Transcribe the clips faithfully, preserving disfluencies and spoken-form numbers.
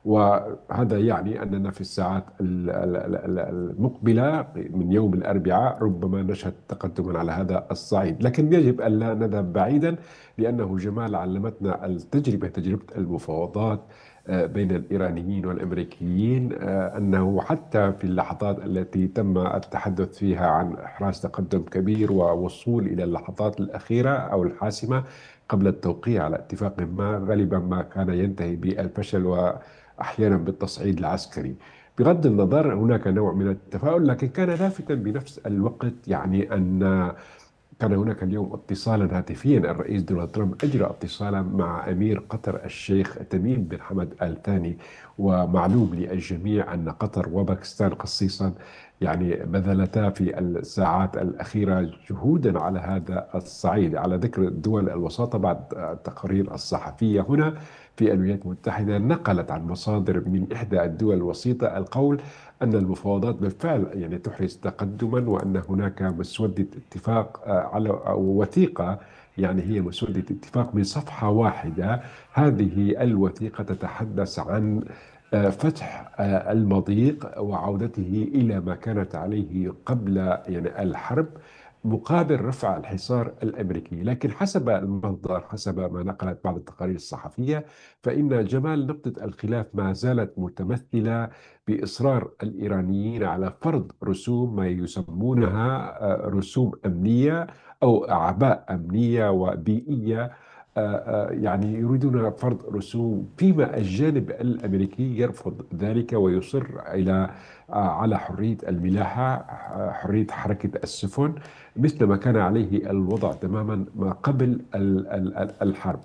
وهذا يعني أننا في الساعات ال- ال- ال- المقبلة من يوم الأربعاء ربما نشهد تقدما على هذا الصعيد. لكن يجب أن لا نذهب بعيدا، لأنه جمال علمتنا التجربة، تجربة المفاوضات آه، بين الإيرانيين والأمريكيين، آه، أنه حتى في اللحظات التي تم التحدث فيها عن إحراز تقدم كبير ووصول إلى اللحظات الأخيرة أو الحاسمة قبل التوقيع على اتفاق ما، غالبا ما كان ينتهي بالفشل وأحيانا بالتصعيد العسكري. بغض النظر، هناك نوع من التفاؤل، لكن كان لافتا بنفس الوقت يعني أن كان هناك اليوم اتصالا هاتفيا. الرئيس دونالد ترامب أجرى اتصالا مع أمير قطر الشيخ تميم بن حمد آل ثاني. ومعلوم للجميع أن قطر وباكستان خصيصا يعني بذلتا في الساعات الأخيرة جهودا على هذا الصعيد. على ذكر دول الوساطة، بعض التقارير الصحفية هنا في الولايات المتحدة نقلت عن مصادر من إحدى الدول الوسيطة القول أن المفاوضات بالفعل يعني تحرز تقدما، وأن هناك مسودة اتفاق آه، على أو وثيقة، يعني هي مسودة اتفاق من صفحة واحدة. هذه الوثيقة تتحدث عن آه، فتح آه، المضيق وعودته إلى ما كانت عليه قبل يعني الحرب، مقابل رفع الحصار الأمريكي. لكن حسب المصدر، حسب ما نقلت بعض التقارير الصحفية، فإن جمال نقطة الخلاف ما زالت متمثلة بإصرار الإيرانيين على فرض رسوم ما يسمونها آه، رسوم أمنية أو أعباء أمنية وبيئية. آه، آه، يعني يريدون فرض رسوم، فيما الجانب الأمريكي يرفض ذلك ويصر إلى آه، على حرية الملاحة، آه، حرية حركة السفن، مثل ما كان عليه الوضع تماما ما قبل ال- ال- ال- الحرب.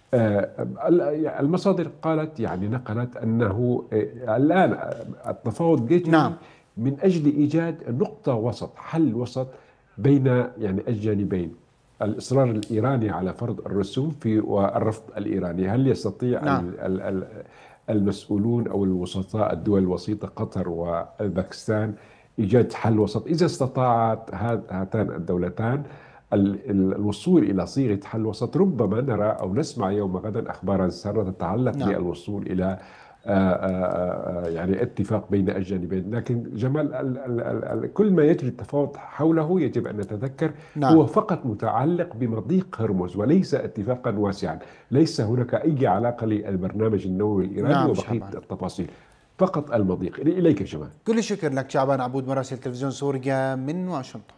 آه، المصادر قالت يعني نقلت أنه آه، الآن التفاوض نعم. يجري من أجل إيجاد نقطة وسط، حل وسط بين يعني الجانبين. الإصرار الإيراني على فرض الرسوم في والرفض الإيراني. هل يستطيع نعم. ال- ال- ال- المسؤولون أو الوسطاء، الدول الوسيطة قطر وباكستان، إيجاد حل وسط؟ إذا استطاعت هات- هاتان الدولتان ال- ال- الوصول إلى صيغة حل وسط، ربما نرى أو نسمع يوم غدا أخبارا سارة تتعلق نعم. بالوصول إلى آه، آه، آه، يعني اتفاق بين الجانبين. لكن جمال ال ال ال ال كل ما يجري التفاوض حوله يجب أن نتذكر نعم. هو فقط متعلق بمضيق هرمز، وليس اتفاقا واسعا. ليس هناك أي علاقة للبرنامج النووي الإيراني نعم وبقية شعبان. التفاصيل، فقط المضيق. إليك جمال. كل الشكر لك شعبان عبود، مراسل تلفزيون سوريا من واشنطن.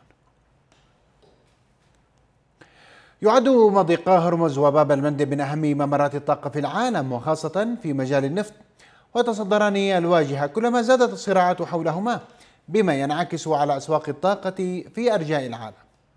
يعد مضيق هرمز وباب المندب من أهم ممرات الطاقة في العالم، وخاصة في مجال النفط، وتصدران الواجهة كلما زادت الصراعات حولهما، بما ينعكس على أسواق الطاقة في أرجاء العالم.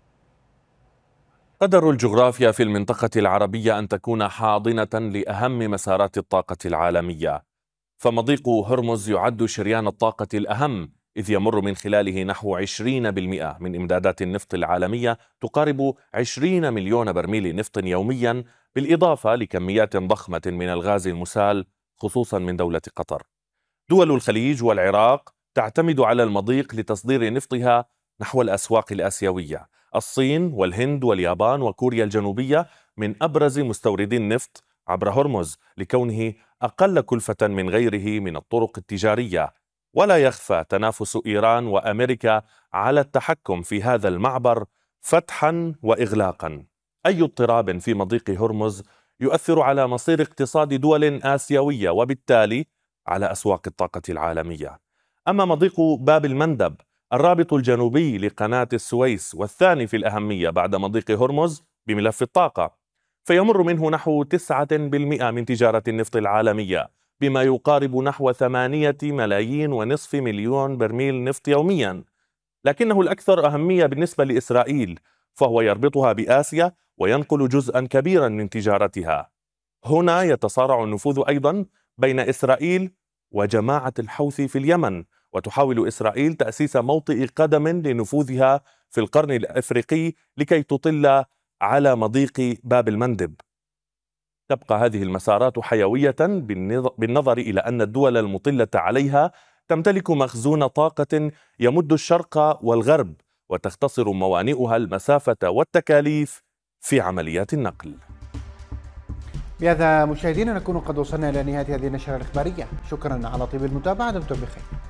قدر الجغرافيا في المنطقة العربية أن تكون حاضنة لأهم مسارات الطاقة العالمية، فمضيق هرمز يعد شريان الطاقة الأهم، إذ يمر من خلاله نحو عشرين بالمئة من إمدادات النفط العالمية، تقارب عشرين مليون برميل نفط يوميا، بالإضافة لكميات ضخمة من الغاز المسال خصوصا من دولة قطر. دول الخليج والعراق تعتمد على المضيق لتصدير نفطها نحو الأسواق الآسيوية. الصين والهند واليابان وكوريا الجنوبية من أبرز مستوردي النفط عبر هرمز، لكونه أقل كلفة من غيره من الطرق التجارية. ولا يخفى تنافس إيران وأمريكا على التحكم في هذا المعبر فتحا وإغلاقا. أي اضطراب في مضيق هرمز يؤثر على مصير اقتصاد دول آسيوية، وبالتالي على أسواق الطاقة العالمية. أما مضيق باب المندب، الرابط الجنوبي لقناة السويس والثاني في الأهمية بعد مضيق هرمز بملف الطاقة، فيمر منه نحو تسعة بالمئة من تجارة النفط العالمية، بما يقارب نحو ثمانية ملايين ونصف مليون برميل نفط يوميا. لكنه الأكثر أهمية بالنسبة لإسرائيل، فهو يربطها بآسيا وينقل جزءا كبيرا من تجارتها. هنا يتصارع النفوذ أيضا بين إسرائيل وجماعة الحوثي في اليمن، وتحاول إسرائيل تأسيس موطئ قدم لنفوذها في القرن الأفريقي لكي تطل على مضيق باب المندب. تبقى هذه المسارات حيوية بالنظر إلى أن الدول المطلة عليها تمتلك مخزون طاقة يمد الشرق والغرب، وتختصر موانئها المسافة والتكاليف في عمليات النقل. بهذا مشاهدينا نكون قد وصلنا إلى نهاية هذه النشرة الإخبارية. شكرا على طيب المتابعة، دمتم بخير.